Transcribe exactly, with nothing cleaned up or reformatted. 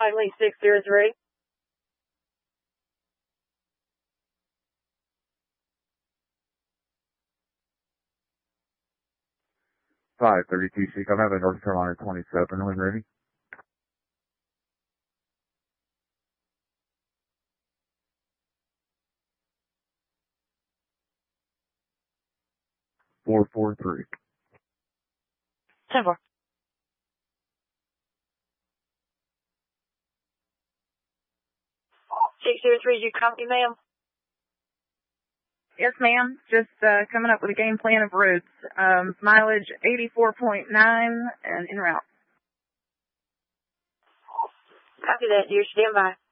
Finally, six zero three. five thirty-two, seek. I'm having North Carolina twenty-seven when ready. four four three. ten four. six zero three, you copy, ma'am? Yes, ma'am. Just uh, coming up with a game plan of routes. Um, mileage eighty-four point nine and en route. Copy that, dear. Stand by.